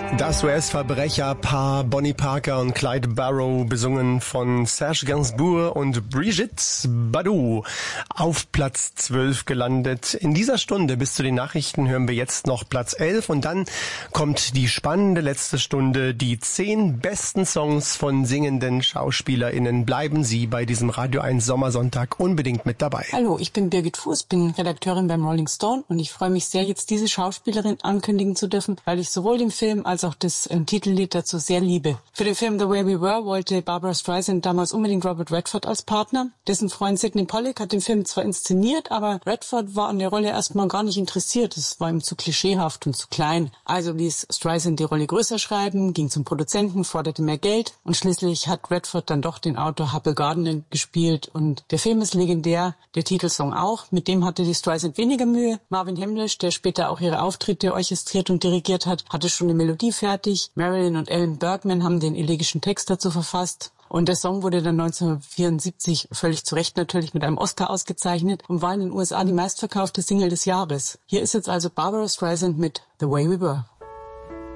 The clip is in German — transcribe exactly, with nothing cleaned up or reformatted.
Das U S-Verbrecherpaar Bonnie Parker und Clyde Barrow, besungen von Serge Gainsbourg und Brigitte Bardot, auf Platz zwölf gelandet. In dieser Stunde bis zu den Nachrichten hören wir jetzt noch Platz elf und dann kommt die spannende letzte Stunde, die zehn besten Songs von singenden SchauspielerInnen. Bleiben Sie bei diesem Radio eins Sommersonntag unbedingt mit dabei. Hallo, ich bin Birgit Fuß, bin Redakteurin beim Rolling Stone und ich freue mich sehr, jetzt diese Schauspielerin ankündigen zu dürfen, weil ich sowohl den Film als auch das äh, Titellied dazu sehr liebe. Für den Film The Way We Were wollte Barbra Streisand damals unbedingt Robert Redford als Partner. Dessen Freund Sidney Pollack hat den Film zwar inszeniert, aber Redford war an der Rolle erstmal gar nicht interessiert. Es war ihm zu klischeehaft und zu klein. Also ließ Streisand die Rolle größer schreiben, ging zum Produzenten, forderte mehr Geld und schließlich hat Redford dann doch den Autor Hubbell Gardiner gespielt und der Film ist legendär, der Titelsong auch. Mit dem hatte die Streisand weniger Mühe. Marvin Hamlisch, der später auch ihre Auftritte orchestriert und dirigiert hat, hatte schon eine Melodie fertig. Marilyn und Alan Bergman haben den elegischen Text dazu verfasst. Und der Song wurde dann neunzehnhundertvierundsiebzig völlig zu Recht natürlich mit einem Oscar ausgezeichnet und war in den U S A die meistverkaufte Single des Jahres. Hier ist jetzt also Barbra Streisand mit The Way We Were.